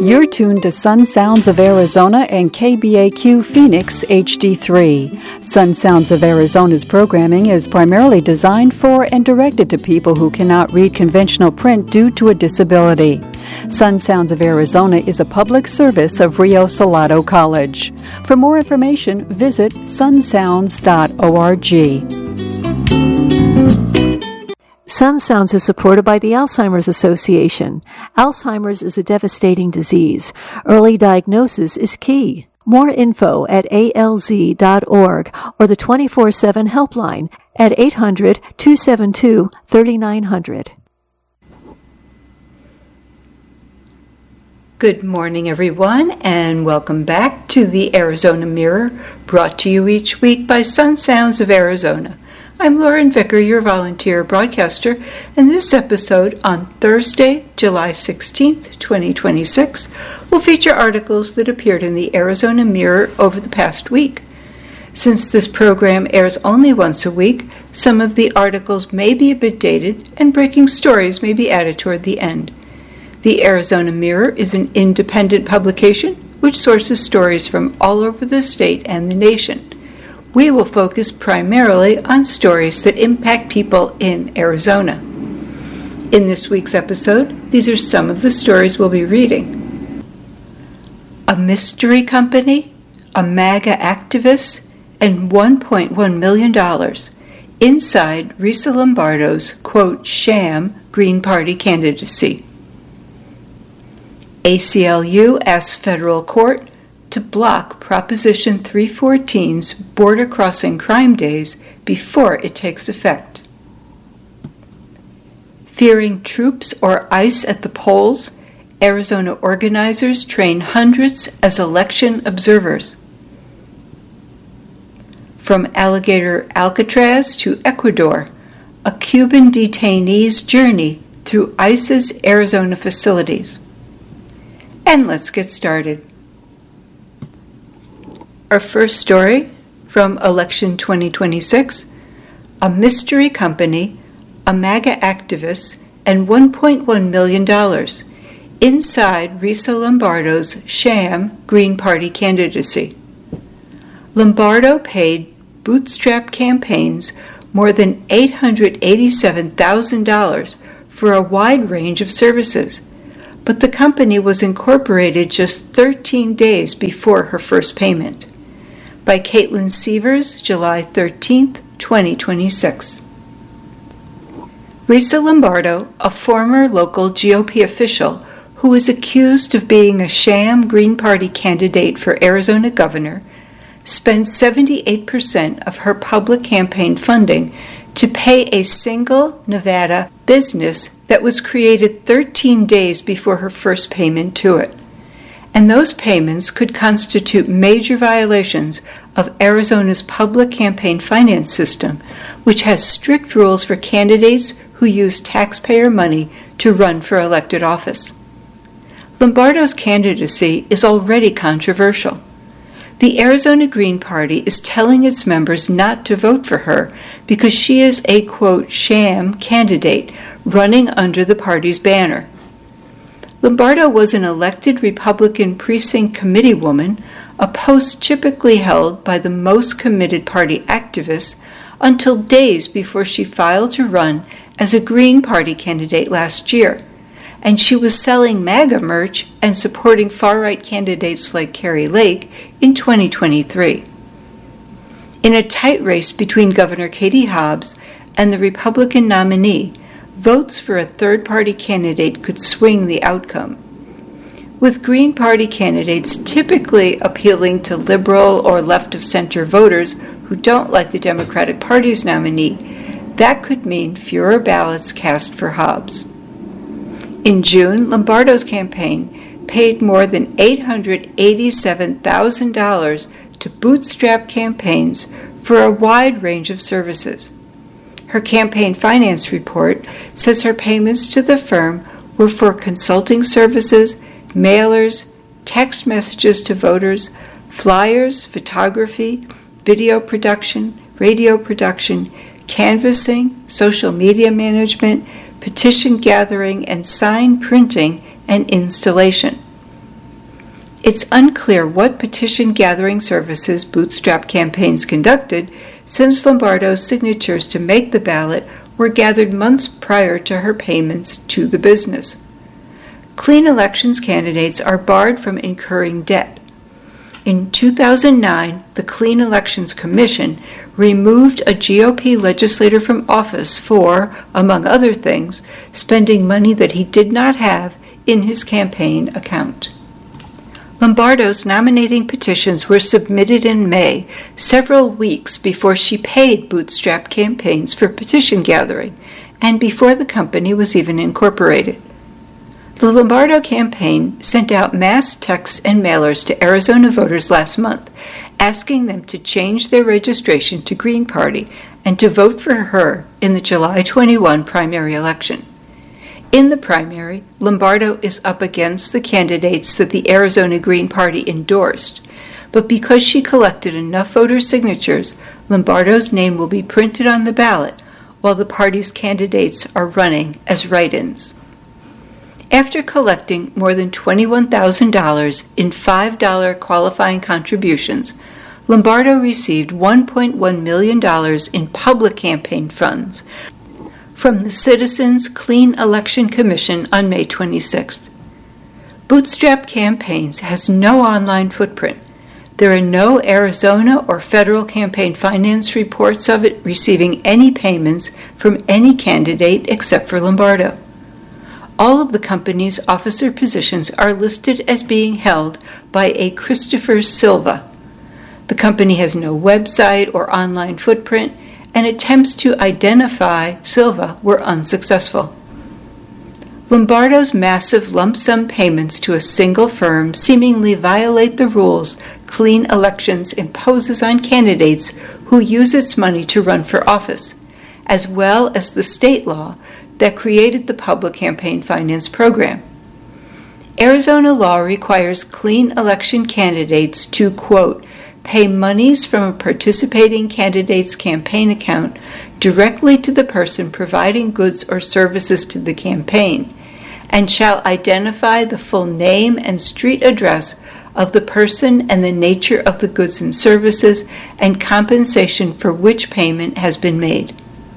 You're tuned to Sun Sounds of Arizona and KBAQ Phoenix HD3. Sun Sounds of Arizona's programming is primarily designed for and directed to people who cannot read conventional print due to a disability. Sun Sounds of Arizona is a public service of Rio Salado College. For more information, visit sunsounds.org. Sun Sounds is supported by the Alzheimer's Association. Alzheimer's is a devastating disease. Early diagnosis is key. More info at alz.org or the 24/7 helpline at 800-272-3900. Good morning, everyone, and welcome back to the Arizona Mirror, brought to you each week by Sun Sounds of Arizona. I'm Lauren Vicker, your volunteer broadcaster, and this episode on Thursday, July 16th, 2026, will feature articles that appeared in the Arizona Mirror over the past week. Since this program airs only once a week, some of the articles may be a bit dated, and breaking stories may be added toward the end. The Arizona Mirror is an independent publication which sources stories from all over the state and the nation. We will focus primarily on stories that impact people in Arizona. In this week's episode, these are some of the stories we'll be reading. A mystery company, a MAGA activist, and $1.1 million inside Risa Lombardo's, quote, sham Green Party candidacy. ACLU asks federal court to block Proposition 314's border crossing crime days before it takes effect. Fearing troops or ICE at the polls, Arizona organizers train hundreds as election observers. From alligator Alcatraz to Ecuador, a Cuban detainee's journey through ICE's Arizona facilities. And let's get started. Our first story from Election 2026, a mystery company, a MAGA activist, and $1.1 million inside Risa Lombardo's sham Green Party candidacy. Lombardo paid bootstrap campaigns more than $887,000 for a wide range of services, but the company was incorporated just 13 days before her first payment. By Caitlin Sievers, July 13th, 2026. Risa Lombardo, a former local GOP official who is accused of being a sham Green Party candidate for Arizona governor, spent 78% of her public campaign funding to pay a single Nevada business that was created 13 days before her first payment to it. And those payments could constitute major violations of Arizona's public campaign finance system, which has strict rules for candidates who use taxpayer money to run for elected office. Lombardo's candidacy is already controversial. The Arizona Green Party is telling its members not to vote for her because she is a, quote, sham candidate running under the party's banner. Lombardo was an elected Republican precinct committee woman, a post typically held by the most committed party activists, until days before she filed to run as a Green Party candidate last year, and she was selling MAGA merch and supporting far-right candidates like Kari Lake in 2023. In a tight race between Governor Katie Hobbs and the Republican nominee, votes for a third-party candidate could swing the outcome. With Green Party candidates typically appealing to liberal or left-of-center voters who don't like the Democratic Party's nominee, that could mean fewer ballots cast for Hobbs. In June, Lombardo's campaign paid more than $887,000 to bootstrap campaigns for a wide range of services. Her campaign finance report says her payments to the firm were for consulting services, mailers, text messages to voters, flyers, photography, video production, radio production, canvassing, social media management, petition gathering, and sign printing and installation. It's unclear what petition gathering services Bootstrap Campaigns conducted, since Lombardo's signatures to make the ballot were gathered months prior to her payments to the business. Clean elections candidates are barred from incurring debt. In 2009, the Clean Elections Commission removed a GOP legislator from office for, among other things, spending money that he did not have in his campaign account. Lombardo's nominating petitions were submitted in May, several weeks before she paid Bootstrap Campaigns for petition gathering, and before the company was even incorporated. The Lombardo campaign sent out mass texts and mailers to Arizona voters last month, asking them to change their registration to Green Party and to vote for her in the July 21 primary election. In the primary, Lombardo is up against the candidates that the Arizona Green Party endorsed, but because she collected enough voter signatures, Lombardo's name will be printed on the ballot while the party's candidates are running as write-ins. After collecting more than $21,000 in $5 qualifying contributions, Lombardo received $1.1 million in public campaign funds from the Citizens Clean Election Commission on May 26th. Bootstrap Campaigns has no online footprint. There are no Arizona or federal campaign finance reports of it receiving any payments from any candidate except for Lombardo. All of the company's officer positions are listed as being held by a Christopher Silva. The company has no website or online footprint, and attempts to identify Silva were unsuccessful. Lombardo's massive lump sum payments to a single firm seemingly violate the rules Clean Elections imposes on candidates who use its money to run for office, as well as the state law that created the public campaign finance program. Arizona law requires clean election candidates to, quote, pay monies from a participating candidate's campaign account directly to the person providing goods or services to the campaign, and shall identify the full name and street address of the person and the nature of the goods and services and compensation for which payment has been made.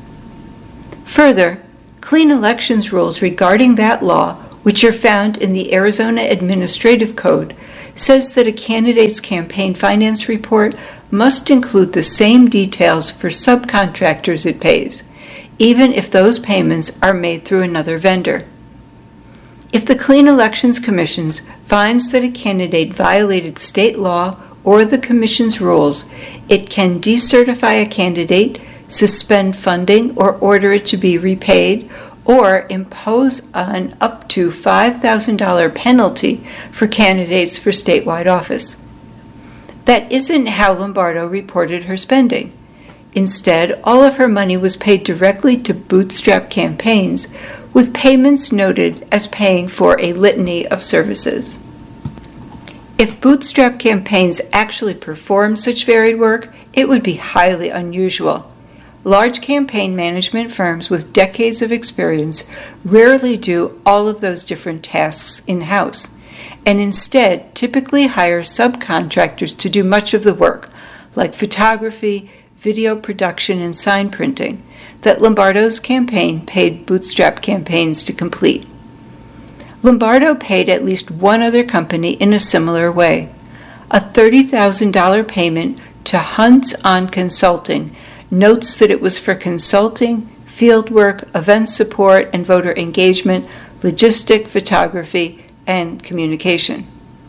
Further, Clean Elections rules regarding that law, which are found in the Arizona Administrative Code, says that a candidate's campaign finance report must include the same details for subcontractors it pays, even if those payments are made through another vendor. If the Clean Elections Commission finds that a candidate violated state law or the Commission's rules, it can decertify a candidate, suspend funding or order it to be repaid, or impose an up to $5,000 penalty for candidates for statewide office. That isn't how Lombardo reported her spending. Instead, all of her money was paid directly to Bootstrap Campaigns, with payments noted as paying for a litany of services. If Bootstrap Campaigns actually performed such varied work, it would be highly unusual. Large campaign management firms with decades of experience rarely do all of those different tasks in-house, and instead typically hire subcontractors to do much of the work, like photography, video production, and sign printing, that Lombardo's campaign paid Bootstrap Campaigns to complete. Lombardo paid at least one other company in a similar way, a $30,000 payment to Hunts On Consulting, notes that it was for consulting, fieldwork, event support, and voter engagement, logistic, photography, and communication.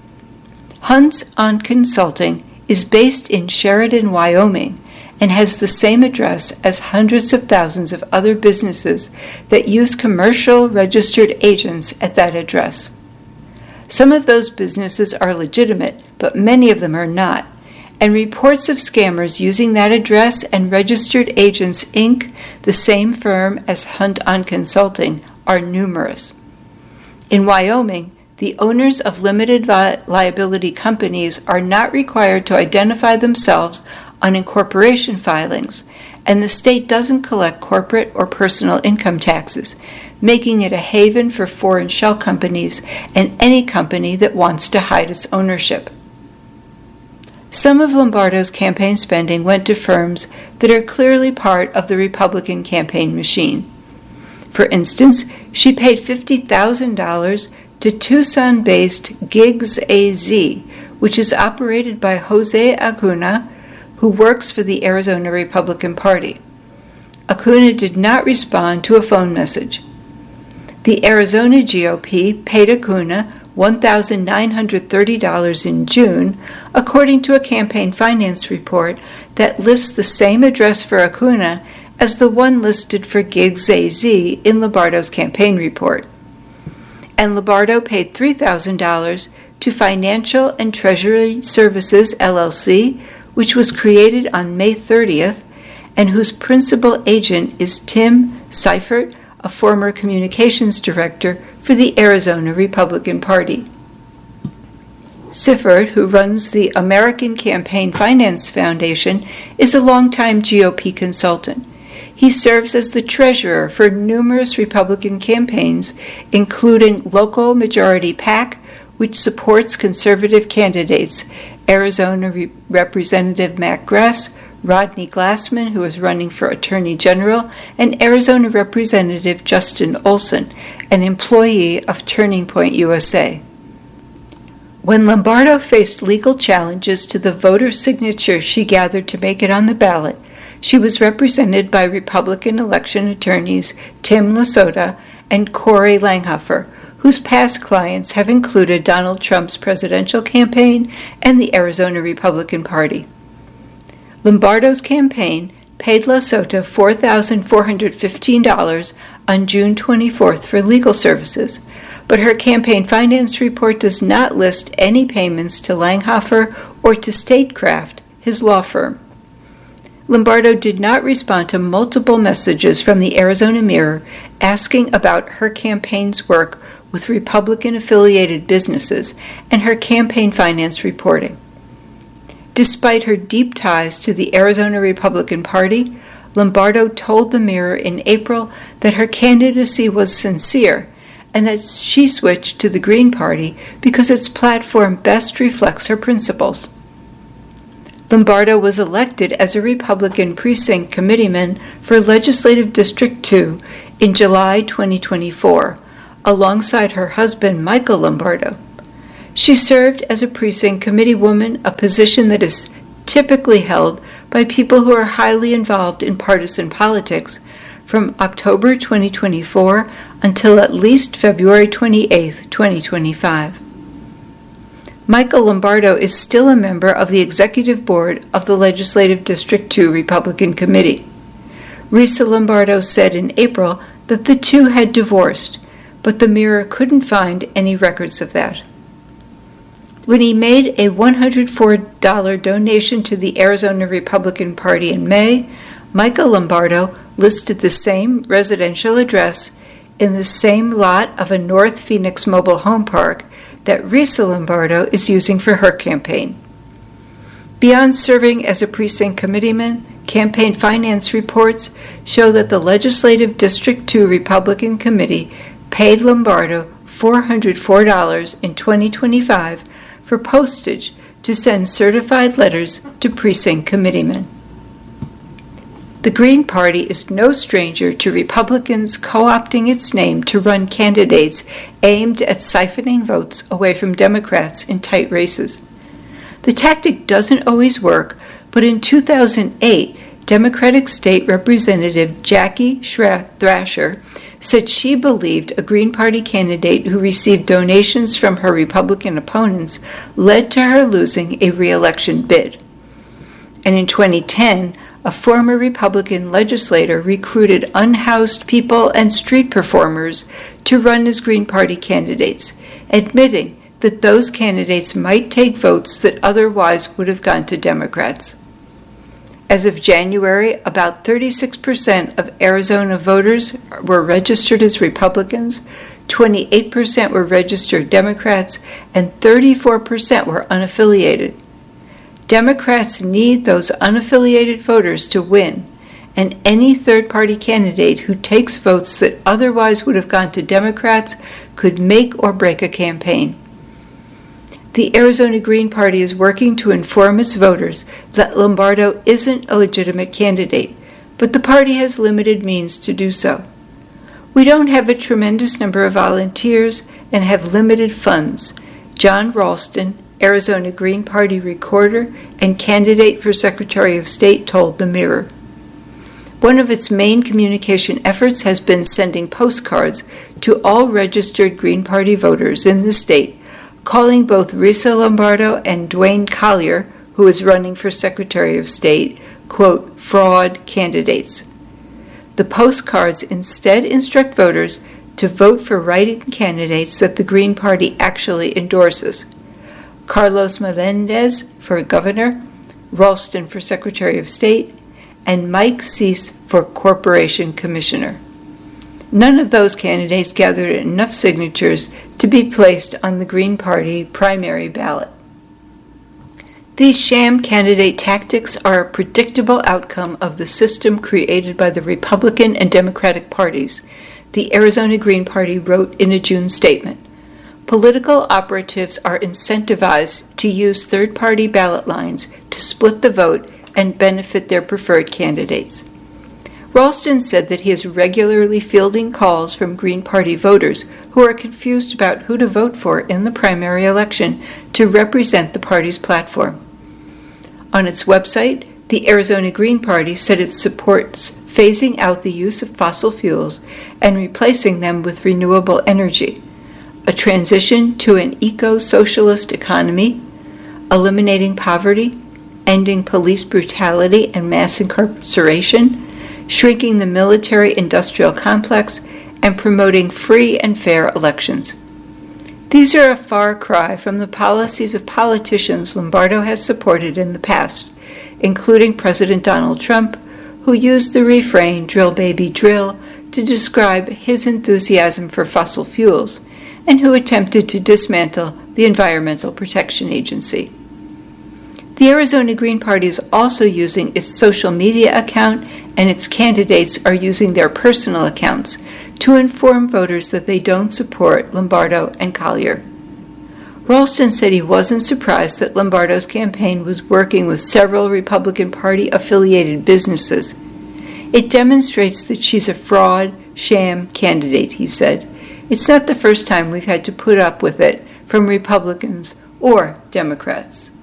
Hunts On Consulting is based in Sheridan, Wyoming, and has the same address as hundreds of thousands of other businesses that use commercial registered agents at that address. Some of those businesses are legitimate, but many of them are not, and reports of scammers using that address and registered agents Inc., the same firm as Hunt On Consulting, are numerous. In Wyoming, the owners of limited liability companies are not required to identify themselves on incorporation filings, and the state doesn't collect corporate or personal income taxes, making it a haven for foreign shell companies and any company that wants to hide its ownership. Some of Lombardo's campaign spending went to firms that are clearly part of the Republican campaign machine. For instance, she paid $50,000 to Tucson-based Gigs AZ, which is operated by Jose Acuna, who works for the Arizona Republican Party. Acuna did not respond to a phone message. The Arizona GOP paid Acuna $1,930 in June, according to a campaign finance report that lists the same address for Acuna as the one listed for Gigs AZ in Lombardo's campaign report. And Lombardo paid $3,000 to Financial and Treasury Services, LLC, which was created on May 30th, and whose principal agent is Tim Seifert, a former communications director for the Arizona Republican Party. Seifert, who runs the American Campaign Finance Foundation, is a longtime GOP consultant. He serves as the treasurer for numerous Republican campaigns, including Local Majority PAC, which supports conservative candidates, Arizona Representative Matt Gress, Rodney Glassman, who is running for Attorney General, and Arizona Representative Justin Olson, an employee of Turning Point USA. When Lombardo faced legal challenges to the voter signatures she gathered to make it on the ballot, she was represented by Republican election attorneys Tim Lasota and Corey Langhofer, whose past clients have included Donald Trump's presidential campaign and the Arizona Republican Party. Lombardo's campaign paid Lasota $4,415 on June 24th for legal services, but her campaign finance report does not list any payments to Langhofer or to Statecraft, his law firm. Lombardo did not respond to multiple messages from the Arizona Mirror asking about her campaign's work with Republican-affiliated businesses and her campaign finance reporting. Despite her deep ties to the Arizona Republican Party, Lombardo told the Mirror in April that her candidacy was sincere and that she switched to the Green Party because its platform best reflects her principles. Lombardo was elected as a Republican precinct committeeman for Legislative District 2 in July 2024, alongside her husband Michael Lombardo. She served as a precinct committeewoman, a position that is typically held by people who are highly involved in partisan politics, from October 2024 until at least February 28, 2025. Michael Lombardo is still a member of the executive board of the Legislative District 2 Republican Committee. Risa Lombardo said in April that the two had divorced, but the Mirror couldn't find any records of that. When he made a $104 donation to the Arizona Republican Party in May, Michael Lombardo listed the same residential address in the same lot of a North Phoenix mobile home park that Risa Lombardo is using for her campaign. Beyond serving as a precinct committeeman, campaign finance reports show that the Legislative District 2 Republican Committee paid Lombardo $404 in 2025 for postage to send certified letters to precinct committeemen. The Green Party is no stranger to Republicans co-opting its name to run candidates aimed at siphoning votes away from Democrats in tight races. The tactic doesn't always work, but in 2008, Democratic State Representative Jackie Thrasher said she believed a Green Party candidate who received donations from her Republican opponents led to her losing a re-election bid. And in 2010, a former Republican legislator recruited unhoused people and street performers to run as Green Party candidates, admitting that those candidates might take votes that otherwise would have gone to Democrats. As of January, about 36% of Arizona voters were registered as Republicans, 28% were registered Democrats, and 34% were unaffiliated. Democrats need those unaffiliated voters to win, and any third-party candidate who takes votes that otherwise would have gone to Democrats could make or break a campaign. The Arizona Green Party is working to inform its voters that Lombardo isn't a legitimate candidate, but the party has limited means to do so. We don't have a tremendous number of volunteers and have limited funds, John Ralston, Arizona Green Party recorder and candidate for Secretary of State, told the Mirror. One of its main communication efforts has been sending postcards to all registered Green Party voters in the state, calling both Risa Lombardo and Dwayne Collier, who is running for Secretary of State, quote, fraud candidates. The postcards instead instruct voters to vote for write-in candidates that the Green Party actually endorses. Carlos Melendez for governor, Ralston for Secretary of State, and Mike Cease for Corporation Commissioner. None of those candidates gathered enough signatures to be placed on the Green Party primary ballot. These sham candidate tactics are a predictable outcome of the system created by the Republican and Democratic parties, the Arizona Green Party wrote in a June statement. Political operatives are incentivized to use third-party ballot lines to split the vote and benefit their preferred candidates. Ralston said that he is regularly fielding calls from Green Party voters who are confused about who to vote for in the primary election to represent the party's platform. On its website, the Arizona Green Party said it supports phasing out the use of fossil fuels and replacing them with renewable energy, a transition to an eco-socialist economy, eliminating poverty, ending police brutality and mass incarceration, shrinking the military-industrial complex, and promoting free and fair elections. These are a far cry from the policies of politicians Lombardo has supported in the past, including President Donald Trump, who used the refrain, "Drill, baby, drill," to describe his enthusiasm for fossil fuels, and who attempted to dismantle the Environmental Protection Agency. The Arizona Green Party is also using its social media account, and its candidates are using their personal accounts to inform voters that they don't support Lombardo and Collier. Ralston said he wasn't surprised that Lombardo's campaign was working with several Republican Party-affiliated businesses. It demonstrates that she's a fraud, sham candidate, he said. It's not the first time we've had to put up with it from Republicans or Democrats.